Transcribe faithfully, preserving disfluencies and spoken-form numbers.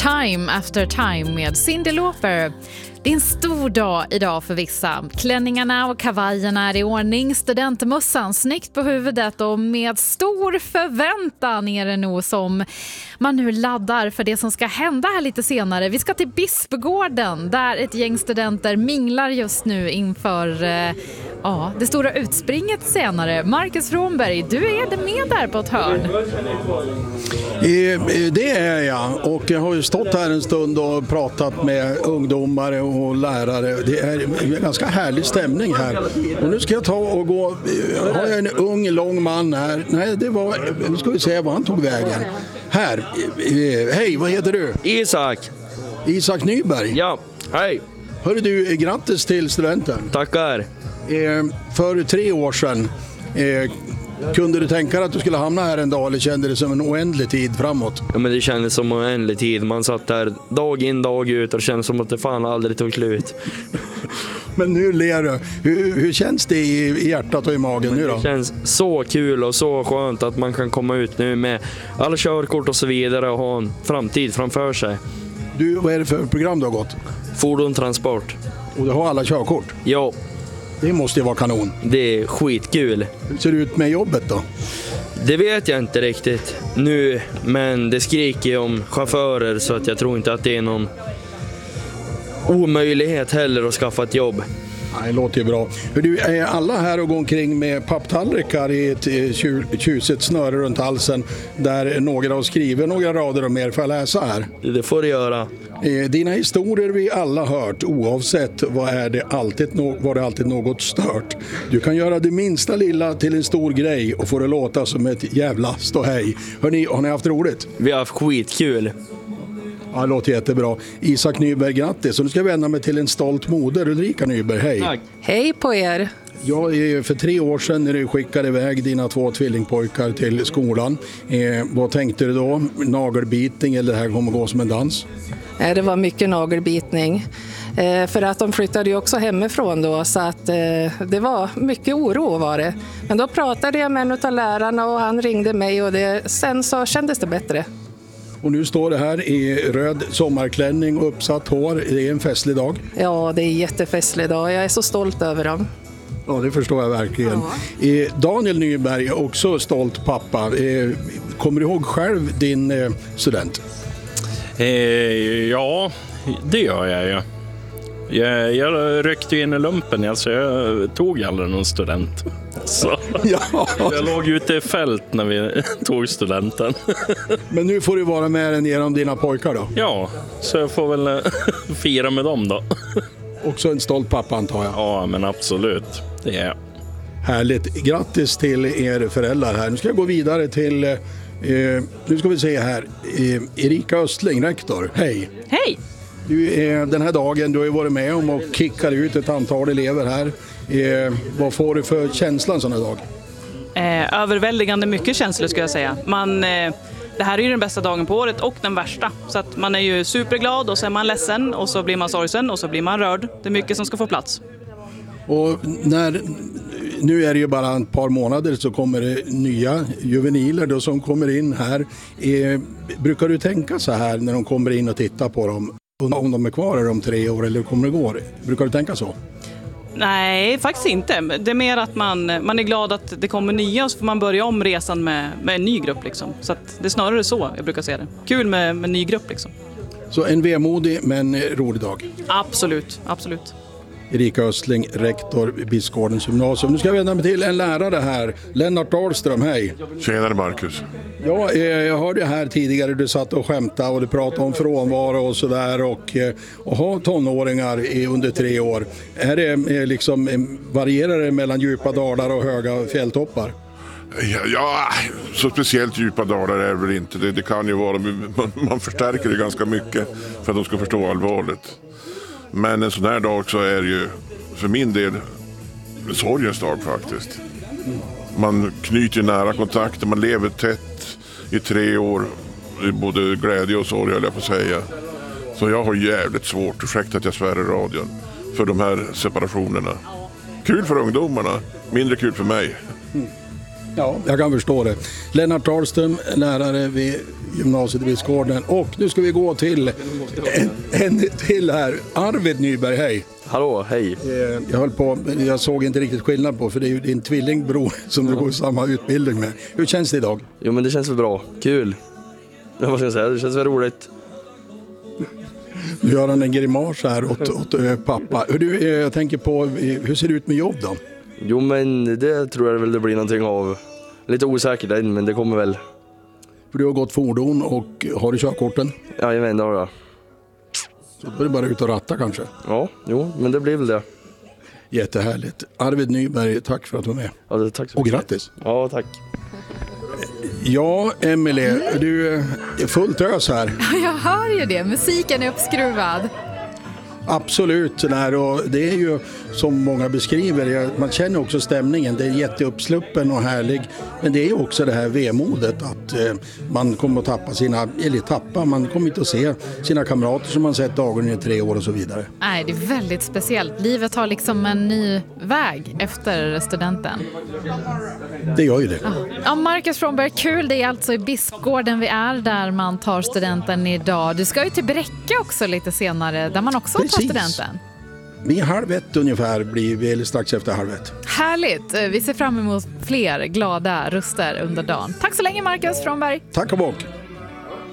Time After Time med Cyndi Lauper. Det är en stor dag idag för vissa. Klänningarna och kavajerna är i ordning, studentmössan snyggt på huvudet och med stor förväntan är det nog som man nu laddar för det som ska hända här lite senare. Vi ska till Bispgården där ett gäng studenter minglar just nu inför eh, ja, det stora utspringet senare. Marcus Frånberg, du är det med där på ett hörn. Det är jag, och jag har ju stått här en stund och pratat med ungdomar och lärare. Det är en ganska härlig stämning här. Och nu ska jag ta och gå, har jag en ung, lång man här. Nej, det var, nu ska vi se vad han tog vägen. Här, hej, vad heter du? Isak. Isak Nyberg? Ja, hej. Hörru du, grattis till studenten. Tackar. Eh, för tre år sedan, eh, kunde du tänka dig att du skulle hamna här en dag eller kände det som en oändlig tid framåt? Ja, men det kändes som en oändlig tid. Man satt där dag in, dag ut och kände som att det fan aldrig tog slut. Men nu ler du. Hur, hur känns det i, i hjärtat och i magen nu då? Det känns så kul och så skönt att man kan komma ut nu med alla körkort och så vidare och ha en framtid framför sig. Du, vad är det för program du har gått? Fordonstransport. Och du har alla körkort? Ja. Det måste ju vara kanon. Det är skitkul. Hur ser det ut med jobbet då? Det vet jag inte riktigt nu, men det skriker om chaufförer så att jag tror inte att det är någon omöjlighet heller att skaffa ett jobb. Nej, det låter ju bra. Hur du, är alla här och går omkring med papptallrikar i ett tjusigt snöre runt halsen där några har skrivit några rader och mer? Får jag läsa här? Det får du göra. Dina historier vi alla hört, oavsett vad är det alltid, var det alltid något stört. Du kan göra det minsta lilla till en stor grej och få det låta som ett jävla ståhej. Hörrni, har ni haft roligt? Vi har haft skitkul. Ja, det låter jättebra. Isak Nyberg, grattis. Och nu ska jag vända mig till en stolt moder, Ulrika Nyberg. Hej. Tack. Hej på er. Jag är för tre år sedan när du skickade iväg dina två tvillingpojkar till skolan. Eh, vad tänkte du då? Nagelbitning eller det här kommer gå som en dans? Eh, det var mycket nagelbitning. Eh, för att de flyttade ju också hemifrån då, så att eh, det var mycket oro var det. Men då pratade jag med en av lärarna och han ringde mig och det, sen så kändes det bättre. Och nu står det här i röd sommarklänning och uppsatt hår. Det är en festlig dag. Ja, det är en jättefestlig dag. Jag är så stolt över dem. Ja, det förstår jag verkligen. Ja. Daniel Nyberg är också stolt pappa. Kommer du ihåg själv din student? Eh, ja, det gör jag ju. Jag, jag ryckte in i lumpen, alltså jag tog aldrig någon student. Så. Ja. Jag låg ute i fält när vi tog studenten. Men nu får du vara med den genom dina pojkar då? Ja, så jag får väl fira med dem då. Också en stolt pappa antar jag? Ja, men absolut. Det är jag. Härligt. Grattis till er föräldrar här. Nu ska jag gå vidare till, eh, nu ska vi se här, eh, Erika Östling, rektor. Hej! Hej! Du, eh, den här dagen, du har ju varit med om och kickar ut ett antal elever här. Eh, vad får du för känsla en sån här dag? Eh, överväldigande mycket känslor ska jag säga. Man, eh, det här är ju den bästa dagen på året och den värsta. Så att man är ju superglad och så är man ledsen och så blir man sorgsen och så blir man rörd. Det är mycket som ska få plats. Och när, nu är det ju bara ett par månader så kommer det nya juveniler då som kommer in här. Eh, brukar du tänka så här när de kommer in och tittar på dem? Om de är kvar om tre år eller kommer det gå? Brukar du tänka så? Nej, faktiskt inte. Det är mer att man, man är glad att det kommer nya och så får man börja om resan med, med en ny grupp. Liksom. Så att det är snarare så jag brukar se det. Kul med, med en ny grupp. Liksom. Så en vemodig men rolig dag? Absolut, absolut. Erika Östling, rektor vid Bispgårdens gymnasium. Nu ska jag vända mig till en lärare här. Lennart Dahlström, hej. Tjenare Marcus. Ja, jag hörde här tidigare du satt och skämtade och du pratade om frånvaro och sådär och, och ha tonåringar i under tre år. Är det liksom, varierar det mellan djupa dalar och höga fjälltoppar? Ja, ja, så speciellt djupa dalar är det väl inte. Det, det kan ju vara, man, man förstärker det ganska mycket för att de ska förstå allvarligt. Men en sån här dag så är det ju för min del en sorgens dag faktiskt. Man knyter nära kontakter, man lever tätt i tre år. Det är både glädje och sorg, eller jag får säga. Så jag har jävligt svårt, ursäkta att jag svär i radion, för de här separationerna. Kul för ungdomarna, mindre kul för mig. Ja, jag kan förstå det. Lennart Dahlström, lärare vid gymnasiet i Biskgården. Och nu ska vi gå till en, en till här. Arvid Nyberg, hej. Hallå, hej. Jag höll på, jag såg inte riktigt skillnad på, för det är ju din tvillingbror som du går i samma utbildning med. Hur känns det idag? Jo, men det känns väl bra. Kul. Ja, vad ska jag säga? Det känns väl roligt. Nu gör han en grimas här åt, åt äh, pappa. Hur, du, jag tänker på, hur ser det ut med jobb då? Jo, men det tror jag väl det blir någonting av. Lite osäkert än, men det kommer väl. För du har gått fordon och har du körkorten? Ja, jag vet, det har jag. Så då är det bara ut och ratta kanske? Ja, jo, men det blir väl det. Jättehärligt. Arvid Nyberg, tack för att du var med. Ja, det, tack så och mycket. grattis. Ja, tack. Ja, Emelie, du är fullt ös här. Ja, jag hör ju det. Musiken är uppskruvad. Absolut, där, och det är ju som många beskriver, man känner också stämningen, det är jätteuppsluppen och härlig, men det är ju också det här vemodet att eh, man kommer att tappa sina, eller tappa, man kommer inte att se sina kamrater som man sett dagligen i tre år och så vidare. Nej, det är väldigt speciellt. Livet har liksom en ny väg efter studenten. Det gör ju det. Ja, ja, Marcus Frånberg, kul. Det är alltså i Biskgården vi är, där man tar studenten idag. Du ska ju till Bräcke också lite senare, där man också Precis. tar studenten. Vid halv ett ungefär blir vi, eller strax efter halv ett. Härligt. Vi ser fram emot fler glada röster under dagen. Tack så länge, Marcus Frånberg. Tack och bock.